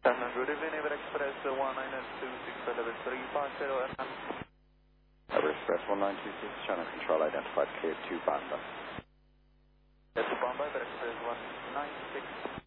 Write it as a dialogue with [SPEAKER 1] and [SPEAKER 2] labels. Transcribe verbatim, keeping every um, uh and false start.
[SPEAKER 1] Good evening, Ever Express one nine two six eleven three five zero M.
[SPEAKER 2] Ever Express one nine two six, channel control identified, cleared to Banda.
[SPEAKER 1] Yes, Bamba, Ever Express one nine six.